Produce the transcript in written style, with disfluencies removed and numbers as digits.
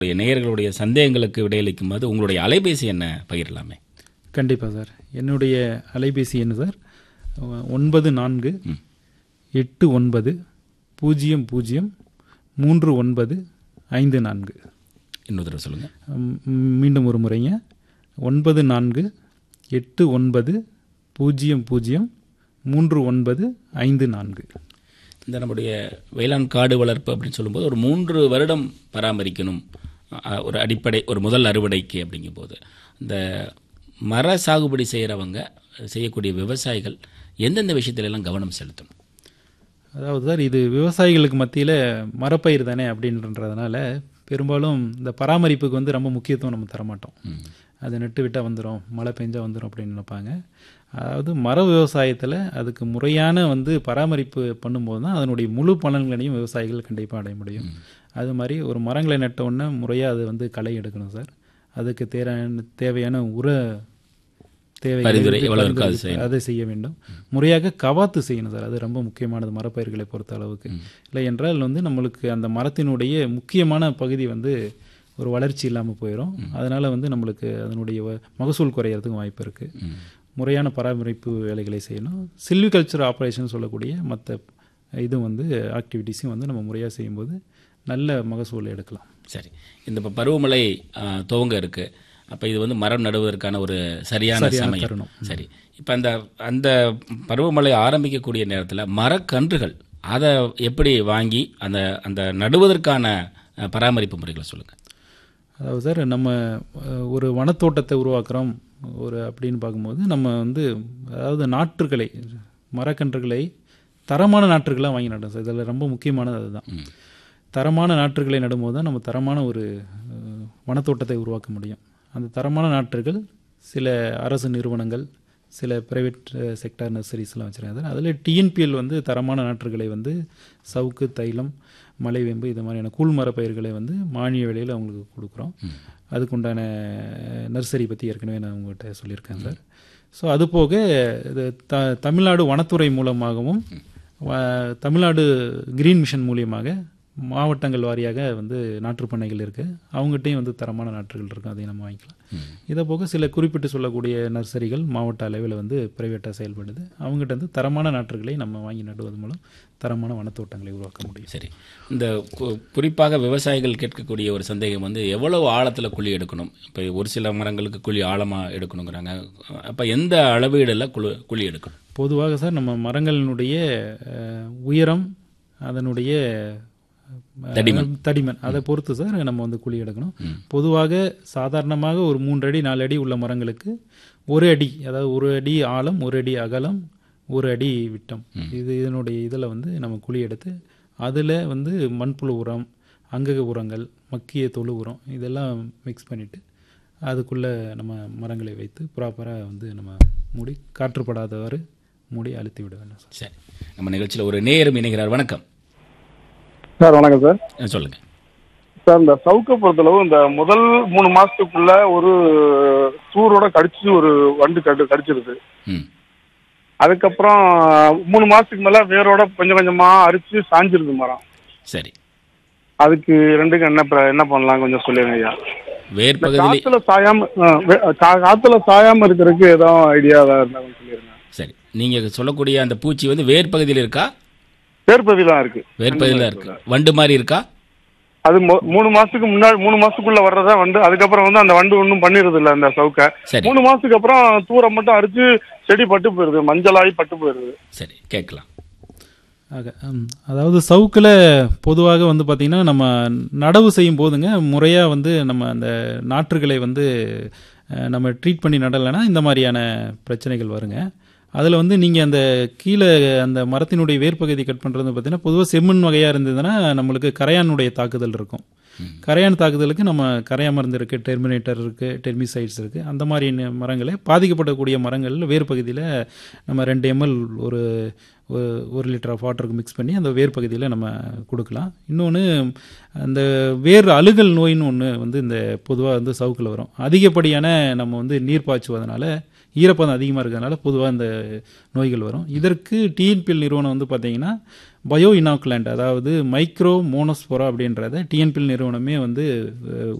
நேயர்களுடைய சந்தேகங்களுக்கு விடையளிக்கும் போது உங்களுடைய அலைபேசி என்ன பகிரலாமே? கண்டிப்பாக சார். என்னுடைய அலைபேசி என்ன சார்? 9489003954. இன்னொரு தடவை சொல்லுங்கள். மீண்டும் ஒரு முறைங்க. 9489003954. இந்த நம்முடைய வேளாண் காடு வளர்ப்பு அப்படின்னு சொல்லும்போது ஒரு 3 வருடம் பராமரிக்கணும், ஒரு அடிப்படை ஒரு முதல் அறுவடைக்கு. அப்படிங்கும்போது இந்த மர சாகுபடி செய்கிறவங்க, செய்யக்கூடிய விவசாயிகள் எந்தெந்த விஷயத்திலெல்லாம் கவனம் செலுத்தணும்? அதாவது சார், இது விவசாயிகளுக்கு மத்தியில் மரப்பயிர் தானே அப்படின்றதுனால பெரும்பாலும் இந்த பராமரிப்புக்கு வந்து ரொம்ப முக்கியத்துவம் நம்ம தரமாட்டோம். அது நட்டு விட்டால் வந்துடும், மழை பெஞ்சால் வந்துடும் அப்படின்னு நினைப்பாங்க. அதாவது மர விவசாயத்தில் அதுக்கு முறையான வந்து பராமரிப்பு பண்ணும்போது தான் அதனுடைய முழு பலன்களையும் விவசாயிகள் கண்டிப்பாக அடைய முடியும். அது மாதிரி ஒரு மரங்களை நட்டவுடனே முறையாக அது வந்து களை எடுக்கணும் சார். அதுக்கு தேவையான உர அதை செய்ய வேண்டும். முறையாக கவாத்து செய்யணும் சார். அது ரொம்ப முக்கியமானது மரப்பயிர்களை பொறுத்த அளவுக்கு. இல்லை என்றால் வந்து நம்மளுக்கு அந்த மரத்தினுடைய முக்கியமான பகுதி வந்து ஒரு வளர்ச்சி இல்லாமல் போயிடும். அதனால் வந்து நம்மளுக்கு அதனுடைய மகசூல் குறையிறதுக்கு வாய்ப்பு இருக்குது. முறையான பராமரிப்பு வேலைகளை செய்யணும். சில்விகல்ச்சர் ஆப்ரேஷன் சொல்லக்கூடிய மற்ற இது வந்து ஆக்டிவிட்டீஸையும் வந்து நம்ம முறையாக செய்யும்போது நல்ல மகசூல் எடுக்கலாம். சரி, இந்த இப்போ பருவமழை துவங்க இருக்குது. அப்போ இது வந்து மரம் நடுவதற்கான ஒரு சரியான சமயம். சரி, இப்போ அந்த பருவமழை ஆரம்பிக்கக்கூடிய நேரத்தில் மரக்கன்றுகள் அதை எப்படி வாங்கி அந்த நடுவதற்கான பராமரிப்பு முறைகளை சொல்லுங்கள். அதாவது சார், நம்ம ஒரு வனத்தோட்டத்தை உருவாக்குறோம் அப்படின்னு பார்க்கும்போது நம்ம வந்து அதாவது நாற்றுகளை, மரக்கன்றுகளை தரமான நாற்றுகளாக வாங்கி நடுறோம் சார். இதில் ரொம்ப முக்கியமானது அதுதான். தரமான நாற்றுகளை நடும்போது தான் நம்ம தரமான ஒரு வனத்தோட்டத்தை உருவாக்க முடியும். அந்த தரமான நாற்றுகள் சில அரசு நிறுவனங்கள், சில ப்ரைவேட் செக்டார் நர்சரிஸ்லாம் வச்சுருக்காங்க. அதில் டிஎன்பிஎல் வந்து தரமான நாற்றுகளை வந்து சவுக்கு, தைலம், மலைவேம்பு இது மாதிரியான கூழ் மர பயிர்களை வந்து மானிய விலையில் அவங்களுக்கு கொடுக்குறோம். அதுக்குண்டான நர்சரி பற்றி ஏற்கனவே நான் உங்கள்கிட்ட சொல்லியிருக்கேன் சார். ஸோ அது போக இது தமிழ்நாடு வனத்துறை மூலமாகவும் தமிழ்நாடு கிரீன் மிஷன் மூலியமாக மாவட்டங்கள் வாரியாக வந்து நாற்றுப்பண்ணைகள் இருக்குது. அவங்ககிட்டையும் வந்து தரமான நாற்றுகள் இருக்குது, அதையும் நம்ம வாங்கிக்கலாம். இதை போக சில குறிப்பிட்டு சொல்லக்கூடிய நர்சரிகள் மாவட்ட அளவில் வந்து ப்ரைவேட்டாக செயல்படுது. அவங்ககிட்ட வந்து தரமான நாற்றுகளை நம்ம வாங்கி நடுவது மூலம் தரமான வனத்தோட்டங்களை உருவாக்க முடியும். சரி, இந்த குறிப்பாக விவசாயிகள் கேட்கக்கூடிய ஒரு சந்தேகம் வந்து எவ்வளவு ஆழத்தில் குழி எடுக்கணும்? இப்போ ஒரு சில மரங்களுக்கு குழி ஆழமாக எடுக்கணுங்கிறாங்க. அப்போ எந்த அளவீடில் குழி எடுக்கணும்? பொதுவாக சார், நம்ம மரங்களினுடைய உயரம், அதனுடைய தடிமன் அதை பொறுத்து சார் நம்ம வந்து குழி எடுக்கணும். பொதுவாக சாதாரணமாக ஒரு 3 அடி 4 அடி உள்ள மரங்களுக்கு 1 அடி, அதாவது 1 அடி ஆழம், 1 அடி அகலம், 1 அடி விட்டம், இதனுடைய இதில் வந்து நம்ம குழி எடுத்து அதில் வந்து மண்புழு உரம், அங்கக உரங்கள், மக்கிய தொழு உரம் இதெல்லாம் மிக்ஸ் பண்ணிவிட்டு அதுக்குள்ளே நம்ம மரங்களை வைத்து ப்ராப்பராக வந்து நம்ம மூடி காற்றுப்படாதவாறு மூடி அழுத்தி விட வேண்டும் சார். சரி, நம்ம நிகழ்ச்சியில் ஒரு நேயரும் இணைகிறார். வணக்கம் சார். வணக்கம் சார். சொல்லுங்க சார். இந்த சவுக்க பொறுத்தளவு இந்த முதல் 3 மாசத்துக்குள்ள ஒரு சூரோட கடிச்சு ஒரு வண்டு கடிச்சிருது. அதுக்கப்புறம் 3 மாசத்துக்கு மேல வேரோட கொஞ்சம் கொஞ்சமா அரிச்சு சாஞ்சிருது மரம். சரி, அதுக்கு ரெண்டுக்கு என்ன பண்ணலாம் கொஞ்சம் சொல்லுங்க ஐயா. வேர் பகுதியில காத்துல சாயாம இருக்கிறதுக்கு ஏதாவது ஐடியா இருந்தா சொல்லிருங்க. சரி, நீங்க சொல்லக்கூடிய அந்த பூச்சி வந்து வேர் பகுதியில் இருக்கா? வேர்பகுதியில இருக்கு. வேர்பகுதியில இருக்கு. வண்டு மாதிரி இருக்கா? அது 3 மாசத்துக்கு முன்னாடி 3 மாசத்துக்குள்ள வர்றதா வண்டு. அதுக்கப்புறம் வந்து அந்த வண்டு ஒன்றும் பண்ணிருது இல்ல அந்த சவுக்க. 3 மாசத்துக்கு அப்புறம் தூரம் மட்டும் அரிச்சு செடி பட்டு போயிருது, மஞ்சளாகி பட்டு போயிருது. சரி, கேட்கலாம். அதாவது சவுக்கில் பொதுவாக வந்து பார்த்திங்கன்னா நம்ம நடவு செய்யும் போதுங்க முறையாக வந்து நம்ம அந்த நாற்றுகளை வந்து நம்ம ட்ரீட் பண்ணி நடலைன்னா இந்த மாதிரியான பிரச்சனைகள் வருங்க. அதில் வந்து நீங்கள் அந்த கீழே அந்த மரத்தினுடைய வேர்பகுதி கட் பண்ணுறது பார்த்தீங்கன்னா பொதுவாக செம்மண் வகையாக இருந்ததுன்னா நம்மளுக்கு கரையானுடைய தாக்குதல் இருக்கும். கரையான் தாக்குதலுக்கு நம்ம கரையா மருந்து இருக்குது, டெர்மினேட்டர் இருக்குது, டெர்மிசைட்ஸ் இருக்குது. அந்த மாதிரி மரங்களை பாதிக்கப்படக்கூடிய மரங்கள் வேர்பகுதியில் நம்ம 2 ml ஒரு லிட்டர் ஆஃப் வாட்டருக்கு மிக்ஸ் பண்ணி அந்த வேர் பகுதியில் நம்ம கொடுக்கலாம். இன்னொன்று அந்த வேர் அழுகல் நோயின்னு ஒன்று வந்து இந்த பொதுவாக வந்து சவுக்கில் வரும். அதிகப்படியான நம்ம வந்து நீர் பாய்ச்சுவதனால ஈரப்பதம் அதிகமாக இருக்கிறதுனால பொதுவாக இந்த நோய்கள் வரும். இதற்கு டிஎன்பிஎல் நிறுவனம் வந்து பார்த்திங்கன்னா பயோ இனாக்குலண்ட், அதாவது மைக்ரோ மோனோஸ்போரா அப்படின்றத டிஎன்பிஎல் நிறுவனமே வந்து